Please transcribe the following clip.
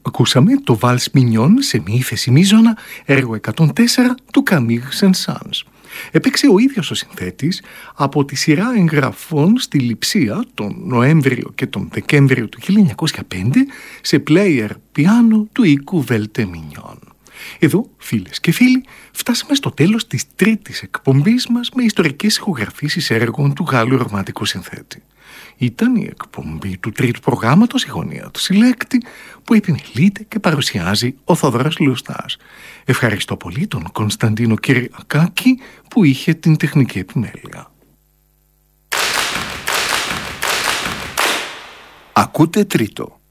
Ακούσαμε το Valse Mignon σε μη ύφεση μείζωνα, έργο 104 του Camille Saint-Saëns. Έπαιξε ο ίδιος ο συνθέτης από τη σειρά εγγραφών στη Λειψία τον Νοέμβριο και τον Δεκέμβριο του 1905 σε player πιάνο του οίκου Velte Mignon. Εδώ, φίλες και φίλοι, φτάσαμε στο τέλος της τρίτης εκπομπής μας με ιστορικές ηχογραφήσεις έργων του Γάλλου ρομαντικού συνθέτη. Ήταν η εκπομπή του τρίτου προγράμματος «Η γωνία του συλλέκτη» που επιμελείται και παρουσιάζει ο Θόδωρας Λουστάς. Ευχαριστώ πολύ τον Κωνσταντίνο Κυριακάκη που είχε την τεχνική επιμέλεια. Ακούτε τρίτο.